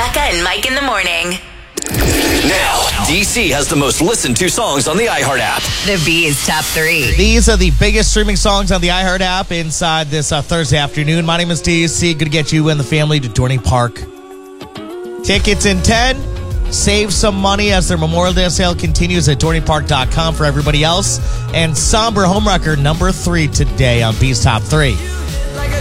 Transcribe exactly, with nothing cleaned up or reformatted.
Becca and Mike in the morning. Now, D C has the most listened to songs on the iHeart app. The B's top three. These are the biggest streaming songs on the iHeart app inside this uh, Thursday afternoon. My name is D C. Good to get you and the family to Dorney Park. Tickets in ten. Save some money as their Memorial Day sale continues at dorney park dot com for everybody else. And Somber Homewrecker number three today on B's top three.